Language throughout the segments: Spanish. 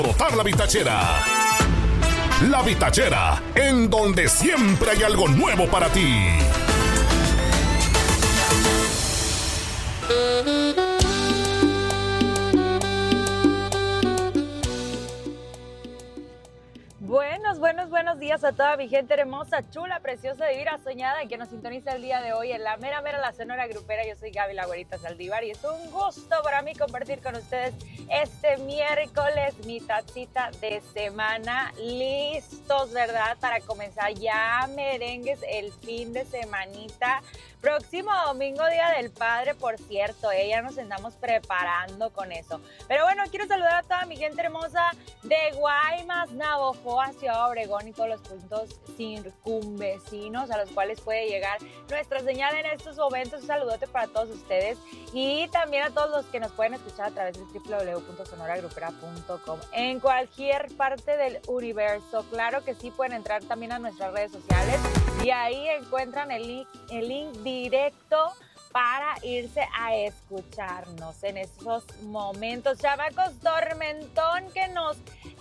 Botar la Vitachera. La Vitachera, en donde siempre hay algo nuevo para ti. Buenos días a toda mi gente hermosa, chula, preciosa, divina, soñada y que nos sintoniza el día de hoy en la mera la Sonora Grupera. Yo soy Gaby La Güerita Saldívar y es un gusto para mí compartir con ustedes este miércoles, mitadcita de semana, listos, ¿verdad? Para comenzar ya merengues el fin de semanita. Próximo domingo, Día del Padre, por cierto, ya nos andamos preparando con eso. Pero bueno, quiero saludar a toda mi gente hermosa de Guaymas, Navojoa, Ciudad Obregón y todos los puntos circunvecinos a los cuales puede llegar nuestra señal en estos momentos. Un saludote para todos ustedes y también a todos los que nos pueden escuchar a través del www.sonoragrupera.com en cualquier parte del universo. Claro que sí, pueden entrar también a nuestras redes sociales y ahí encuentran el link directo para irse a escucharnos en esos momentos. Chamacos, tormentón que nos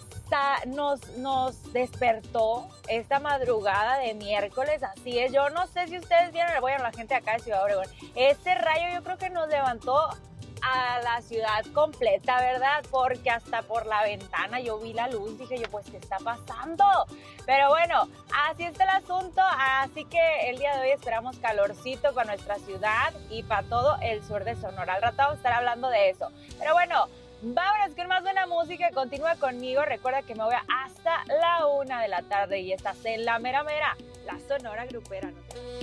despertó esta madrugada de miércoles, así es. Yo no sé si ustedes vieron, bueno, la gente acá de Ciudad Obregón, este rayo yo creo que nos levantó a la ciudad completa, ¿verdad? Porque hasta por la ventana yo vi la luz, dije yo, pues, ¿qué está pasando? Pero bueno, así está el asunto, así que el día de hoy esperamos calorcito para nuestra ciudad y para todo el sur de Sonora. Al rato vamos a estar hablando de eso. Pero bueno, vámonos con más buena música, continúa conmigo, recuerda que me voy hasta la 1 de la tarde y estás en la mera, la Sonora Grupera.